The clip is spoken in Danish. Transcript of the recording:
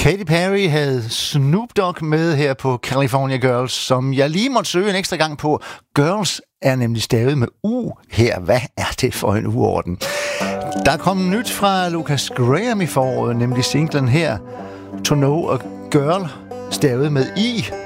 Katy Perry havde Snoop Dogg med her på California Girls, som jeg lige måtte søge en ekstra gang på. Girls er nemlig stavet med U her. Hvad er det for en uorden? Der kom nyt fra Lucas Graham i foråret, nemlig singlen her, To Know a Girl, stavet med I.